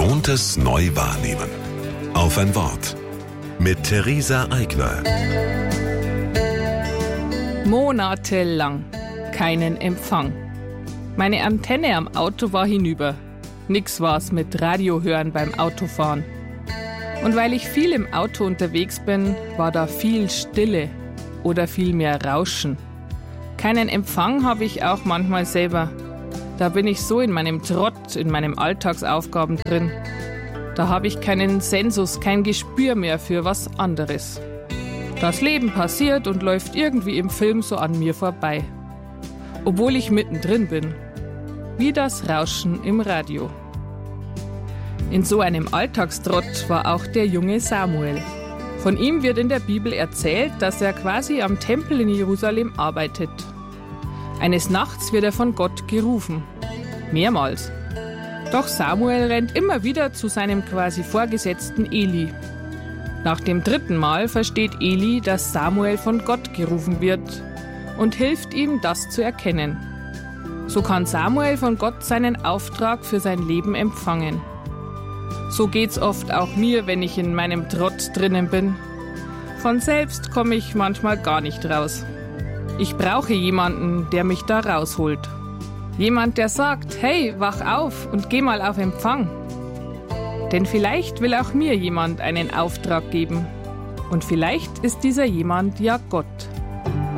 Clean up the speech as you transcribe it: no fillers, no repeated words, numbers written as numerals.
Gewohntes neu wahrnehmen. Auf ein Wort. Mit Theresa Eigner. Monatelang keinen Empfang. Meine Antenne am Auto war hinüber. Nix war's mit Radio hören beim Autofahren. Und weil ich viel im Auto unterwegs bin, war da viel Stille oder viel mehr Rauschen. Keinen Empfang habe ich auch manchmal selber. Da bin ich so in meinem Trott, in meinen Alltagsaufgaben drin. Da habe ich keinen Sensus, kein Gespür mehr für was anderes. Das Leben passiert und läuft irgendwie im Film so an mir vorbei. Obwohl ich mittendrin bin. Wie das Rauschen im Radio. In so einem Alltagstrott war auch der junge Samuel. Von ihm wird in der Bibel erzählt, dass er quasi am Tempel in Jerusalem arbeitet. Eines Nachts wird er von Gott gerufen. Mehrmals. Doch Samuel rennt immer wieder zu seinem quasi Vorgesetzten Eli. Nach dem 3. Mal versteht Eli, dass Samuel von Gott gerufen wird und hilft ihm, das zu erkennen. So kann Samuel von Gott seinen Auftrag für sein Leben empfangen. So geht's oft auch mir, wenn ich in meinem Trott drinnen bin. Von selbst komme ich manchmal gar nicht raus. Ich brauche jemanden, der mich da rausholt. Jemand, der sagt, hey, wach auf und geh mal auf Empfang. Denn vielleicht will auch mir jemand einen Auftrag geben. Und vielleicht ist dieser jemand ja Gott.